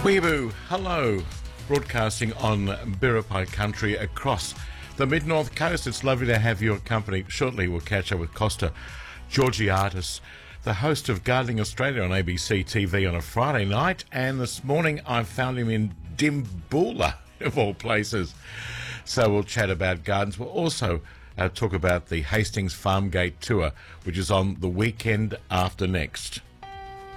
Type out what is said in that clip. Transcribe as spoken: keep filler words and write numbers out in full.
Weeaboo, hello, broadcasting on Biripi country across the mid-north coast. It's lovely to have your company. Shortly we'll catch up with Costa Georgiadis, the host of Gardening Australia on A B C T V on a Friday night, and this morning I found him in Dimboola, of all places. So we'll chat about gardens. We'll also uh, talk about the Hastings Farm Gate Tour, which is on the weekend after next.